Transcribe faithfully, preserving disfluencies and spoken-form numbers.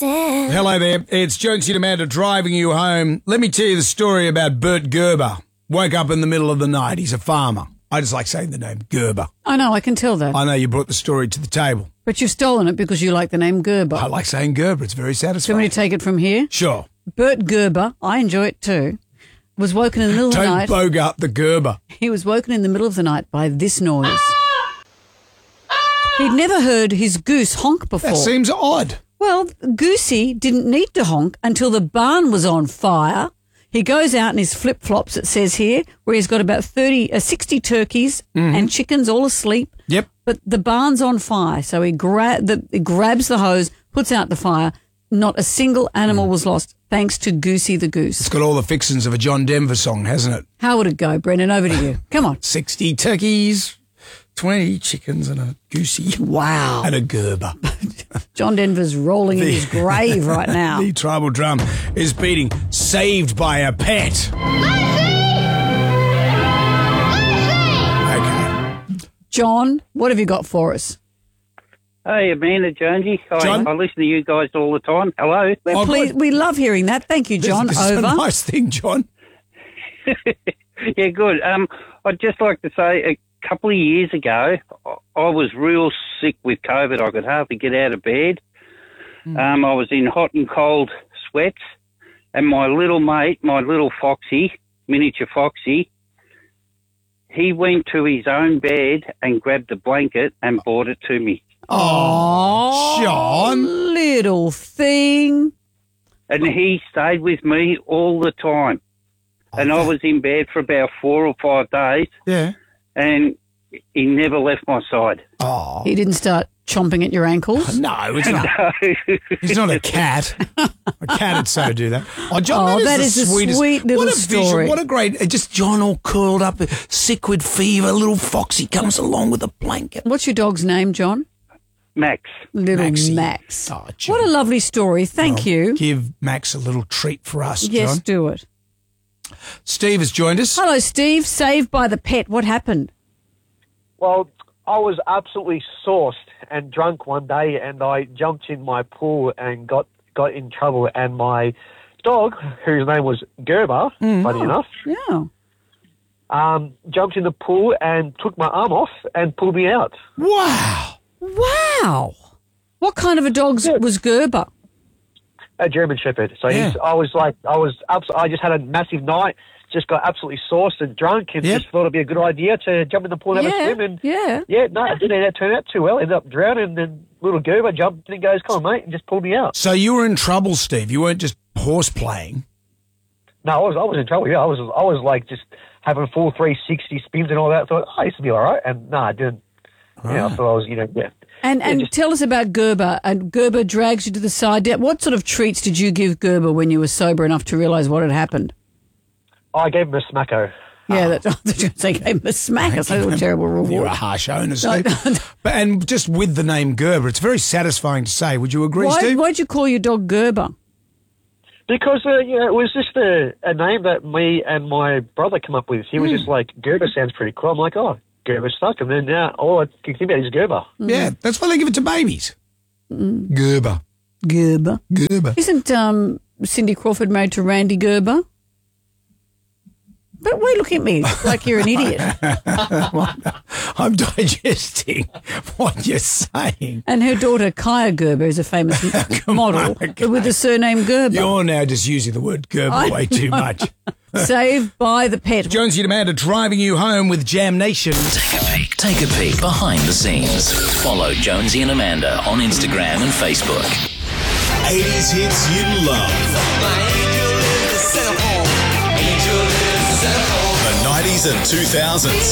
listen. Hello there, it's Jonesy and Amanda driving you home. Let me tell you the story about Bert Gerber. Woke up in the middle of the night. He's a farmer. I just like saying the name Gerber. I know, I can tell that. I know you brought the story to the table. But you've stolen it because you like the name Gerber. I like saying Gerber. It's very Do you satisfying. want me to take it from here? Sure. Bert Gerber, I enjoy it too, was woken in the middle of the Don't night. bogart the Gerber. He was woken in the middle of the night by this noise. He'd never heard his goose honk before. That seems odd. Well, Goosey didn't need to honk until the barn was on fire. He goes out in his flip-flops, it says here, where he's got about thirty, uh, sixty turkeys Mm-hmm. and chickens all asleep. Yep. But the barn's on fire, so he, gra- the, he grabs the hose, puts out the fire. Not a single animal was lost, thanks to Goosey the goose. It's got all the fixings of a John Denver song, hasn't it? How would it go, Brendan? Over to you. Come on. sixty turkeys, twenty chickens and a goosey. Wow. And a Gerber. John Denver's rolling in his grave right now. The tribal drum is beating Saved by a Pet. Okay. John, what have you got for us? Hey, Amanda, Jonesy. I, John? I listen to you guys all the time. Hello. We're Oh, pleased, good. we love hearing that. Thank you, John. This, this is Over. a nice thing, John. Yeah, good. Um, I'd just like to say a couple of years ago, I- I was real sick with COVID. I could hardly get out of bed. Hmm. Um, I was in hot and cold sweats, and my little mate, my little Foxy, miniature Foxy, he went to his own bed and grabbed a blanket and brought it to me. Oh, John. little thing. And he stayed with me all the time. And I was in bed for about four or five days, Yeah. and he never left my side. Oh. He didn't start chomping at your ankles. No, it's not. He's not a cat. A cat would so do that. Oh, John, Oh, that that is, is the a sweetest. sweet little what a vision, story. What a great, uh, just John all curled up, uh, sick with fever. Little Foxy comes along with a blanket. What's your dog's name, John? Max. Little Maxie. Max. Oh, John. What a lovely story. Thank Well, you. Give Max a little treat for us, Yes, John. do it. Steve has joined us. Hello, Steve. Saved by the Pet. What happened? Well, I was absolutely sauced and drunk one day, and I jumped in my pool and got, got in trouble. And my dog, whose name was Gerber, funny enough, Yeah. um, jumped in the pool and took my arm off and pulled me out. Wow. Wow. What kind of a dog Yeah. was Gerber? A German Shepherd. So Yeah. he's, I was like, I was, abs- I just had a massive night, just got absolutely sauced and drunk, and Yep. just thought it'd be a good idea to jump in the pool and have a Yeah. swim. And Yeah. yeah, no, it didn't turn out too well. Ended up drowning, and then little Gerber jumped in and goes, "Come on, mate," and just pulled me out. So you were in trouble, Steve. You weren't just horse playing. No, I was, I was in trouble. Yeah, I was, I was like just having full three sixty spins and all that. Thought, oh, this will be all right, and no, I didn't. Yeah, I thought I was, you know, yeah. And and just- tell us about Gerber. And Gerber drags you to the side. What sort of treats did you give Gerber when you were sober enough to realise what had happened? I gave him a smacko. Yeah, that's I was going to say gave him a smack. That's a terrible You're reward. a harsh owner, Steve. But, and just with the name Gerber, it's very satisfying to say. Would you agree, Why, Steve? why'd you call your dog Gerber? Because, uh, you know, it was just a, a name that me and my brother come up with. He was just like, Gerber sounds pretty cool. I'm like, oh, Gerber stuck. And then now all I can think about is Gerber. Yeah, that's why they give it to babies. Gerber. Gerber. Gerber. Isn't um, Cindy Crawford married to Randy Gerber? But why look at me like you're an idiot? I'm digesting what you're saying. And her daughter Kaya Gerber is a famous model okay. with the surname Gerber. You're now just using the word Gerber I way too know. much. Saved by the Pet. Jonesy and Amanda driving you home with Jam Nation. Take a peek. Take a peek behind the scenes. Follow Jonesy and Amanda on Instagram and Facebook. eighties hits you love. The nineties and two thousands.